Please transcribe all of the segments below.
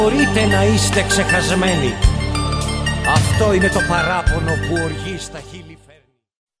Μπορείτε να είστε ξεχασμένοι. Αυτό είναι το παράπονο που οργή στα χείλη φέρνει.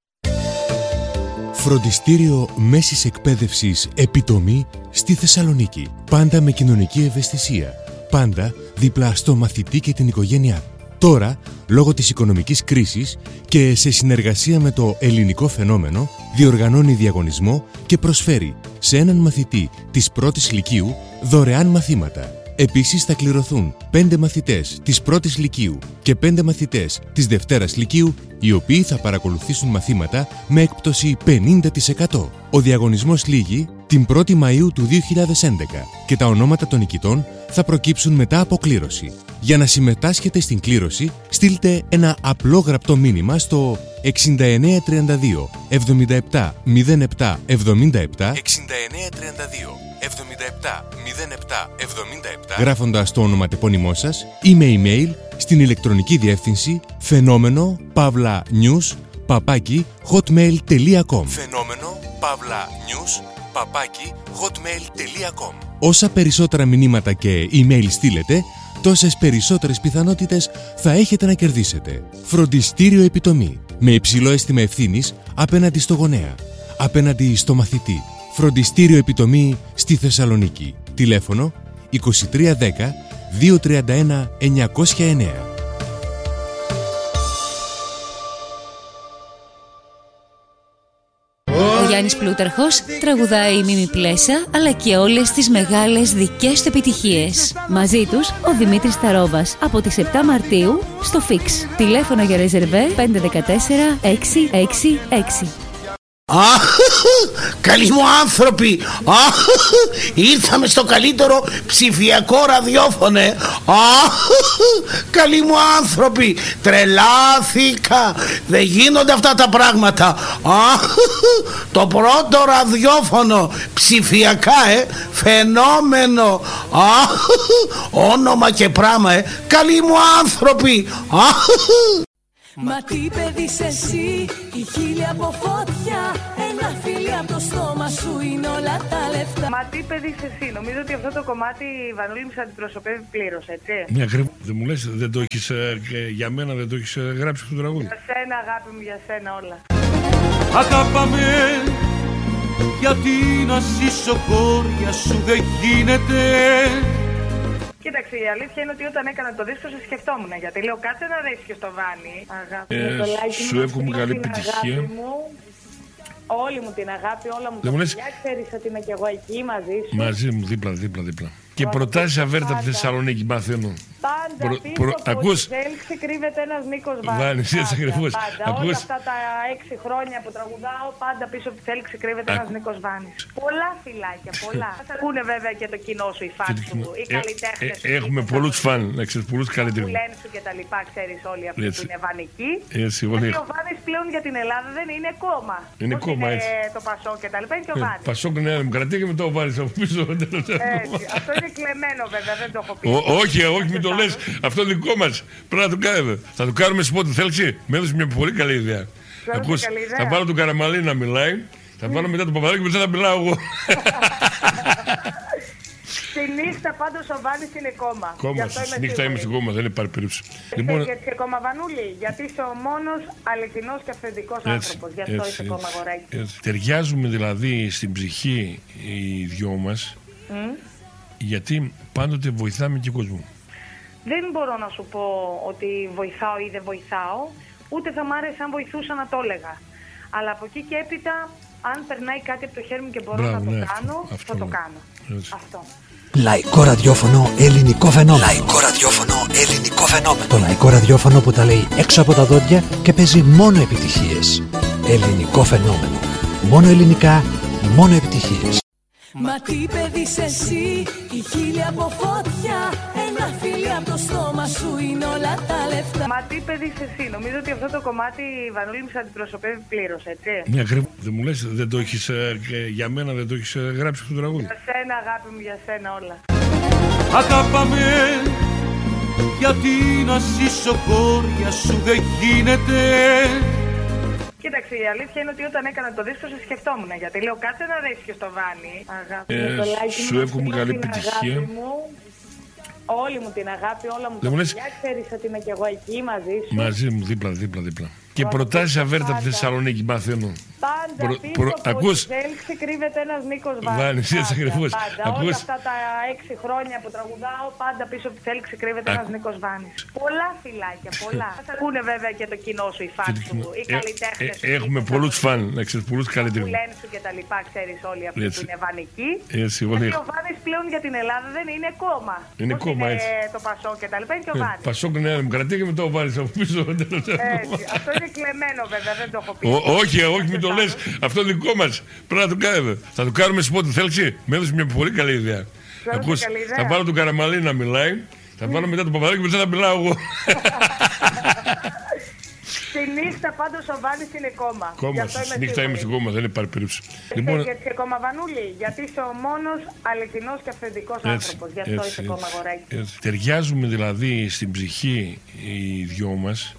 Φροντιστήριο Μέσης Εκπαίδευσης Επιτομή στη Θεσσαλονίκη. Πάντα με κοινωνική ευαισθησία. Πάντα δίπλα στο μαθητή και την οικογένειά. Τώρα, λόγω της οικονομικής κρίσης και σε συνεργασία με το Ελληνικό Φαινόμενο, διοργανώνει διαγωνισμό και προσφέρει σε έναν μαθητή της πρώτης λυκείου δωρεάν μαθήματα. Επίσης θα κληρωθούν 5 μαθητές της πρώτης λυκείου και 5 μαθητές της δευτέρας λυκείου, οι οποίοι θα παρακολουθήσουν μαθήματα με έκπτωση 50%. Ο διαγωνισμός λήγει την 1η Μαΐου του 2011 και τα ονόματα των νικητών θα προκύψουν μετά από κλήρωση. Για να συμμετάσχετε στην κλήρωση, στείλτε ένα απλό γραπτό μήνυμα στο 6932 77 07 77 6932 77 07 77, γράφοντας το ονοματεπώνυμό σας ή με email στην ηλεκτρονική διεύθυνση φαινόμενο@hotmail.com. φαινόμενο@hotmail.com. Όσα περισσότερα μηνύματα και email στείλετε, τόσες περισσότερες πιθανότητες θα έχετε να κερδίσετε. Φροντιστήριο Επιτομή. Με υψηλό αίσθημα ευθύνης απέναντι στο γονέα, απέναντι στο μαθητή. Φροντιστήριο Επιτομή στη Θεσσαλονίκη. Τηλέφωνο 2310 231 909. Ο Γιάννης Πλούταρχος τραγουδάει η Μίμη Πλέσα, αλλά και όλες τις μεγάλες δικές του επιτυχίες. Μαζί τους ο Δημήτρης Ταρόβας από τις 7 Μαρτίου στο Fix. Τηλέφωνο για ρεζερβέ 514 666. Καλοί μου άνθρωποι, ήρθαμε στο καλύτερο ψηφιακό ραδιόφωνο. Καλοί μου άνθρωποι, τρελάθηκα. Δεν γίνονται αυτά τα πράγματα. Το πρώτο ραδιόφωνο ψηφιακά, φαινόμενο. Όνομα και πράγμα, καλοί μου άνθρωποι. Μα τι παιδί εσύ, η χείλη από φωτιά, ένα φίλι από το στόμα σου είναι όλα τα λεφτά. Μα τι παιδί εσύ, νομίζω ότι αυτό το κομμάτι Βανούλη μου σε αντιπροσωπεύει πλήρως, έτσι. Ναι, ακριβώς. Δεν μου λες, δεν το έχεις για μένα, δεν το έχεις γράψει στο τραγούδι. Για σένα αγάπη μου, για σένα όλα. Αγάπαμε, γιατί να ζήσω χώρια σου δεν γίνεται. Κοίταξε, η αλήθεια είναι ότι όταν έκανα το δίσκο σε σκεφτόμουν. Γιατί λέω κάτσε να δεις και στο Βάνι. Αγάπη μου, το like σου εύχομαι καλή επιτυχία. Όλη μου την αγάπη, όλα μου τα παιδιά. Ξέρεις ότι είμαι και εγώ εκεί μαζί σου. Μαζί μου, δίπλα. Και προτάσεις αβέρτα από τη Θεσσαλονίκη, μαθαίνω. Πάντα πίσω από τη Θέλξη κρύβεται ένας Νίκος Βάνης. Έτσι ακριβώς. Όλα αυτά τα 6 χρόνια που τραγουδάω, πάντα πίσω από τη Θέλξη κρύβεται ένας Νίκος Βάνης. Πολλά φιλάκια, πολλά. Θα ακούνε βέβαια και το κοινό σου, οι φans σου, οι καλλιτέχνες σου. Έχουμε πολλούς φαν, να ξέρεις, πολλούς καλλιτέχνες. Που λένε σου και τα λοιπά, ξέρεις όλοι αυτοί που είναι βανικοί. Γιατί ο Βάνης πλέον για την Ελλάδα δεν είναι κόμμα. Είναι κόμμα, έτσι. Το Πασόκ και τα λοιπά, είναι και ο Βάνης. Πασόκ, Νέα Δημοκρατία και μετά ο Βάνης από πίσω. Αυτό είναι κλεμμένο βέβαια, δεν το έχω πει. Όχι, μην το λες. Αυτό είναι δικό μας. Πρέπει να το κάνουμε. Θα το κάνουμε σπότ, Θέλξη. Με έδωσε μια πολύ καλή ιδέα. Θα βάλω τον Καραμαλή να μιλάει. Θα βάλω μετά τον Παπαδάκη και μετά θα μιλάω εγώ. Στη νύχτα πάντως ο Βάνης είναι κόμμα. Κόμμα, στη νύχτα είμαι στην κόμμα, δεν υπάρχει περίπτωση. Λοιπόν, γιατί είσαι κόμμα Βανούλη, γιατί είσαι ο μόνος αληθινός και αυθεντικός άνθρωπος. Γι' αυτό είσαι κόμμα αγοράκι. Ταιριάζουμε δηλαδή στην ψυχή οι δυο μας, γιατί πάντοτε βοηθάμε και κόσμο. Δεν μπορώ να σου πω ότι βοηθάω ή δεν βοηθάω, ούτε θα μ' άρεσε αν βοηθούσα να το έλεγα. Αλλά από εκεί και έπειτα, αν περνάει κάτι από το χέρι μου και μπορώ να το κάνω, θα το κάνω. Αυτό. Λαϊκό ραδιόφωνο, ελληνικό φαινόμενο. Λαϊκό ραδιόφωνο, ελληνικό φαινόμενο. Το λαϊκό ραδιόφωνο που τα λέει έξω από τα δόντια και παίζει μόνο επιτυχίες. Ελληνικό φαινόμενο. Μόνο ελληνικά, μόνο επιτυχίες. Μα τι παιδί εσύ, η χείλη από φωτιά, ένα φίλι από το στόμα σου είναι όλα τα λεφτά. Μα τι παιδί εσύ, νομίζω ότι αυτό το κομμάτι Βανούλη μου σε αντιπροσωπεύει πλήρως, έτσι. Ναι, ακριβώς. Δεν μου λες, δεν το έχεις για μένα, δεν το έχεις γράψει στο τραγούδι. Για σένα αγάπη μου, για σένα όλα. Αγάπαμε, γιατί να ζήσω χώρια σου δεν γίνεται. Κοίταξε, η αλήθεια είναι ότι όταν έκανα το δίσκο σε σκεφτόμουν. Γιατί λέω κάτσε να δεις και στο Βάνι. Αγάπη μου, το like σου εύχομαι καλή επιτυχία. Όλη μου την αγάπη, όλα μου τα φιλιά. Ξέρεις ότι είμαι και εγώ εκεί μαζί σου. Μαζί μου, δίπλα. Και προτάσεις αβέρτα από τη Θεσσαλονίκη μαθαίνω. Πάντα πίσω από τη Θέλξη κρύβεται ένας Νίκος Βάνης. Έτσι ακριβώς. Όλα αυτά τα 6 χρόνια που τραγουδάω, πάντα πίσω από τη Θέλξη κρύβεται ένας Νίκος Βάνης. Πολλά φιλάκια, πολλά. Θα ακούνε βέβαια και το κοινό σου, οι φαν σου, οι καλλιτέχνες. Έχουμε πολλούς φαν, να ξέρεις, πολλούς καλλιτέχνες. Που λένε σου και τα λοιπά, ξέρεις όλοι αυτοί που είναι βανικοί. Γιατί ο Βάνης πλέον για την Ελλάδα δεν είναι κόμμα. Είναι κόμμα, έτσι. Το Πασόκ και τα λοιπά, είναι και ο Βάνης. Πασόκ, Νέα Δημοκρατία και μετά ο Βάνης από πίσω. Αυτό είναι κλεμμένο βέβαια, δεν το έχω πει. Όχι, μην το λες. Αυτό δικό μας. Πρέπει να το κάνουμε. Θα το κάνουμε σπότ, Θέλξη. Με έδωσε μια πολύ καλή ιδέα. Θα βάλω τον Καραμαλή να μιλάει. Θα βάλω μετά τον Παπαδάκη και μετά θα μιλάω εγώ. Στη νύχτα πάντως ο Βάνης είναι κόμμα. Κόμμα, στη νύχτα είμαι στην κόμμα, δεν υπάρχει περίπτωση. Λοιπόν, γιατί είσαι κόμμα Βανούλη, γιατί είσαι ο μόνος αληθινός και αυθεντικός άνθρωπος. Γι' αυτό είσαι κόμμα αγοράκι. Ταιριάζουμε δηλαδή στην ψυχή οι δυο μας,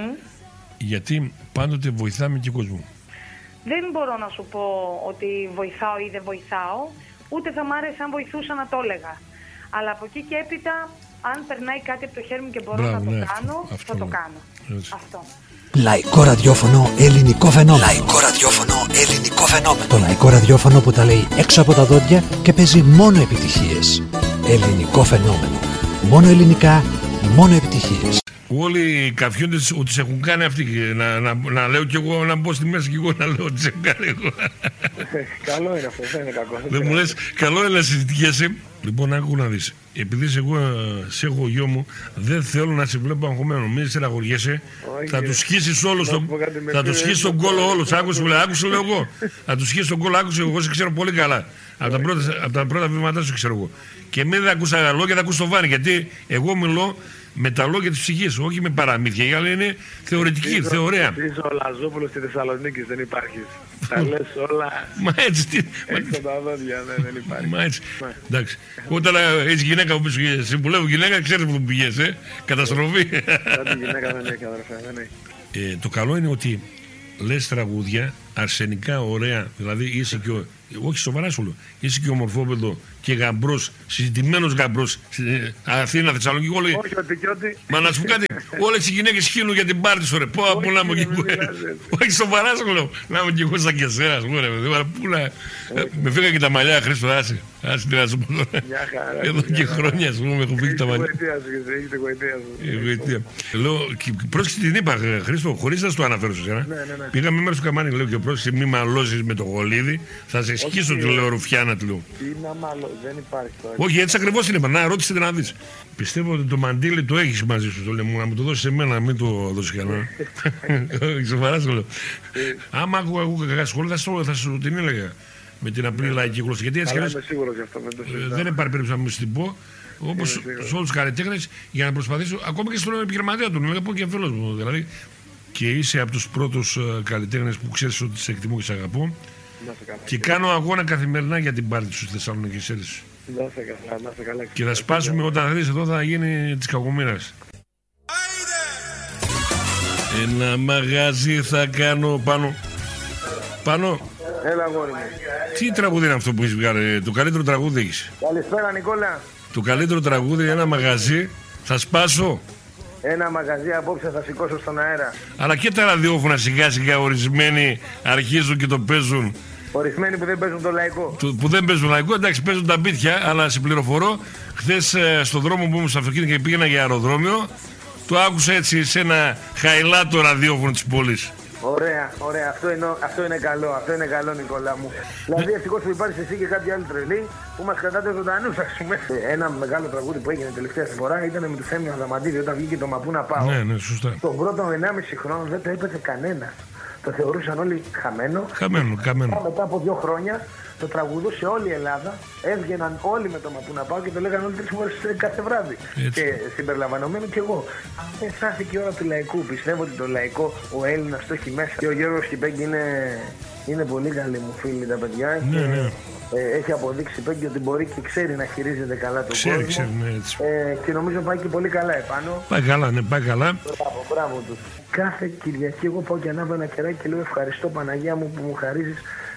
γιατί πάντοτε βοηθάμε και κόσμο. Δεν μπορώ να σου πω ότι βοηθάω ή δεν βοηθάω, ούτε θα μ' άρεσε αν βοηθούσα να το έλεγα. Αλλά από εκεί και έπειτα, αν περνάει κάτι από το χέρι μου και μπορώ να το κάνω, θα το κάνω. Αυτό. Λαϊκό ραδιόφωνο ελληνικό φαινόμενο. Λαϊκό ραδιόφωνο ελληνικό φαινόμενο. Το λαϊκό ραδιόφωνο που τα λέει έξω από τα δόντια και παίζει μόνο επιτυχίες. Ελληνικό φαινόμενο. Μόνο ελληνικά, μόνο επιτυχίες. Όλοι καφιούνται ότι τις έχουν κάνει αυτοί. Να λέω κι εγώ, να μπω στη μέση κι εγώ να λέω ότι τις έχουν κάνει εγώ. Καλό είναι αυτό, δεν είναι κακό. Δεν μου λες, καλό είναι να συζητιέσαι. Λοιπόν, άκου να δεις. Επειδή εγώ σε έχω γιο μου, δεν θέλω να σε βλέπω αγχωμένο. Μην στεναχωριέσαι. Θα του σχίσεις όλους. Θα του σχίσεις τον κόλλο όλους. Άκουσε, λέω εγώ. Θα του σχίσεις τον κόλλο, άκουσε. Εγώ σε ξέρω πολύ καλά. Από τα πρώτα βήματά σου ξέρω εγώ. Και μην δεν ακούς τα λόγια, θα ακούς το Βάνη. Γιατί εγώ μιλώ με τα λόγια της ψυχής, όχι με παραμύθια. Οι άλλοι είναι θεωρητικοί, θεωρέα. Είσαι ο Λαζόπουλος στη Θεσσαλονίκη, δεν υπάρχεις. Τα λες όλα. Μα έτσι τι. Έξω τα δόντια, δεν υπάρχει. Μα έτσι. Εντάξει. Όταν έχεις γυναίκα που πίσω, συμβουλεύω γυναίκα, ξέρεις που πηγαίνεις, καταστροφή. Κάτι γυναίκα δεν έχει, αδερφέ, δεν έχει. Το καλό είναι ότι λες τραγούδια αρσενικά ωραία, δηλαδή είσαι και όχι σοβαρά σου λέω, είσαι και ομορφόπεδο και γαμπρός, συζητημένος γαμπρός, Αθήνα, Θεσσαλονίκη, όλοι. Όχι, ότι. Μα να σου πω κάτι, όλες οι γυναίκες χύνουν για την πάρτι σου, ρε. Πού να είμαι κι εγώ. Όχι σοβαρά σου λέω, να είμαι κι εγώ σαν και εσένα, ας πούμε, πού να. Με φύγα και τα μαλλιά, Χρήστο, άσε τι να σου πω τώρα. Εδώ και χρόνια, ας πούμε, έχω φύγει τα μαλλιά. Εγωιτεία. Λέω, πρόσεξε την είπα, Χρήστο, χωρίς να σου το αναφέρω σε εσένα. Πήγαμε μέρος του καμάνι, λέω, και πρόσεξε μη μαλώσεις με το γολίδι, θα σε σκίσω, του λέω, ρουφιάνα, του λέω. Δεν υπάρχει τώρα. Όχι, έτσι ακριβώς είναι. Να ρώτησε να δεις. Πιστεύω ότι το μαντίλι το έχεις μαζί σου. Το λέω, να μου το δώσεις εμένα, να μην το δώσεις κανένα. Ξεφαράς το λέω. Άμα ακούω κακά σχόλια, θα σου την έλεγα. Με την απλή λαϊκή γλώσσα. Γιατί έτσι δεν υπάρχει περίπτωση να μου την πω. Όπως σε όλους τους καλλιτέχνες, για να προσπαθήσω, ακόμα και στον επιχειρηματία του, να πω και φίλος μου. Δηλαδή, και είσαι από τους πρώτους καλλιτέχνες που ξέρεις ότι σε εκτιμώ και σε αγαπώ. Και κάνω αγώνα καθημερινά για την πάρτι σου στη Θεσσαλονίκη, ξέρεις. Και θα σπάσουμε όταν θα δεις εδώ, θα γίνει της κακομοίρας. Ένα μαγαζί θα κάνω πάνω. Έλα, αγόρι μου. Τι τραγούδι είναι αυτό που έχεις βγάλει, το καλύτερο τραγούδι έχεις. Καλησπέρα, Νικόλα. Το καλύτερο τραγούδι, ένα μαγαζί, θα σπάσω. Ένα μαγαζί απόψε θα σηκώσω στον αέρα. Αλλά και τα ραδιόφωνα σιγά σιγά ορισμένοι αρχίζουν και το παίζουν. Ορισμένοι που δεν παίζουν το λαϊκό. Που δεν παίζουν λαϊκό, εντάξει, παίζουν τα μπίτια, αλλά σε πληροφορώ, χθες στον δρόμο που ήμουν στο αυτοκίνητο και πήγαινα για αεροδρόμιο, το άκουσα έτσι σε ένα χαϊλάτο ραδιόφωνο της πόλης. Ωραία. Αυτό είναι καλό, Νικόλα μου. Δηλαδή, ευτυχώς που υπάρχει εσύ και κάποιοι άλλοι τρελοί που μας κρατάτε ζωντανούς, ας πούμε. Ένα μεγάλο τραγούδι που έγινε τελευταία φορά ήταν με το Θέμη Αδαμαντίδη όταν βγήκε το Μα Πού να πάω. Ναι, σωστά. Τον πρώτο 1,5 χρόνο δεν το έπαιζε κανένας. Το θεωρούσαν όλοι χαμένο. Μετά από 2 χρόνια το τραγουδούσε όλη η Ελλάδα. Έβγαιναν όλοι με το Μα Πού να πάω και το λέγανε όλοι 3 φορές κάθε βράδυ. Έτσι. Και συμπεριλαμβανομένου κι εγώ. Φτάθηκε η ώρα του λαϊκού. Πιστεύω ότι το λαϊκό ο Έλληνας το έχει μέσα. Και ο Γιώργος Κυπέγγι είναι πολύ καλή μου φίλη τα παιδιά. Ναι. Έχει αποδείξει Πέγγι ότι μπορεί και ξέρει να χειρίζεται καλά τον κόσμο. Ξέρει, έτσι. Και νομίζω πάει και πολύ καλά επάνω. Πάει καλά. Μπράβο τους. Κάθε Κυριακή εγώ πάω και ανάβω ένα κεράκι και λέω ευχαριστώ Παναγία μου που μου χαρίζεις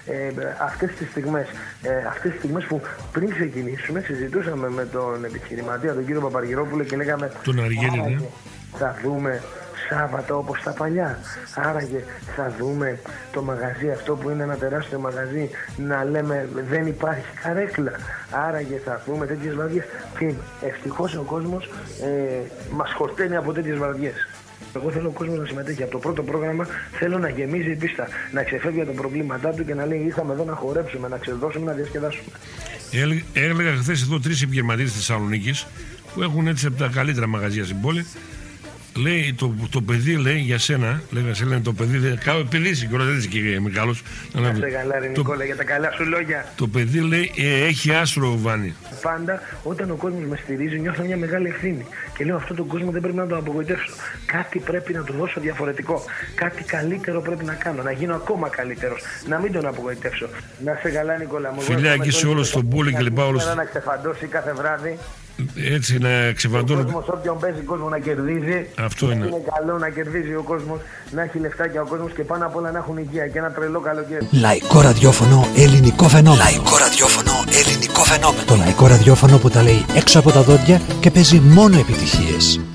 αυτές τις στιγμές που πριν ξεκινήσουμε συζητούσαμε με τον επιχειρηματία, τον κύριο Παπαργυρόπουλο, και λέγαμε τον Αργύρη, ναι. Θα δούμε Σάββατο όπως τα παλιά. Άραγε θα δούμε το μαγαζί αυτό που είναι ένα τεράστιο μαγαζί να λέμε δεν υπάρχει καρέκλα. Άραγε θα δούμε τέτοιες βραδιές. Και ευτυχώς ο κόσμος μας χορταίνει από τέτοιες βραδιές. Εγώ θέλω ο κόσμος να συμμετέχει. Από το πρώτο πρόγραμμα θέλω να γεμίζει η πίστα, να ξεφεύγει από τα προβλήματά του και να λέει ήρθαμε εδώ να χορέψουμε, να ξεδώσουμε, να διασκεδάσουμε. Έλεγα χθες εδώ 3 επιχειρηματίες της Θεσσαλονίκης που έχουν έτσι από τα καλύτερα μαγαζιά στην πόλη. Λέει το παιδί, λέει για σένα, λένε το παιδί, παιδί είσαι και όλα δεν είσαι και μεγάλος. Να σε γαλάρι Νικόλα για τα καλά σου λόγια. Το παιδί λέει έχει άστρο Βάνη. Πάντα όταν ο κόσμος με στηρίζει νιώθω μια μεγάλη ευθύνη και λέω αυτόν τον κόσμο δεν πρέπει να τον απογοητεύσω. Κάτι πρέπει να του δώσω διαφορετικό. Κάτι καλύτερο πρέπει να κάνω, να γίνω ακόμα καλύτερος, να μην τον απογοητεύσω. Να σε καλά Νικόλα μου. Φιλιά εκεί σε όλο τον πόλη και λοιπά. Να ξεφαντώσει κάθε βράδυ. Έτσι να ξεφαντώνει. Ο κόσμος όποιον παίζει κόσμο να κερδίζει. Αυτό είναι. Είναι καλό να κερδίζει ο κόσμος, να έχει λεφτάκια ο κόσμος και πάνω απ' όλα να έχουν υγεία και ένα τρελό καλοκαίρι. Λαϊκό ραδιόφωνο ελληνικό φαινόμενο. Λαϊκό ραδιόφωνο ελληνικό φαινόμενο. Το λαϊκό ραδιόφωνο που τα λέει έξω από τα δόντια και παίζει μόνο επιτυχίες.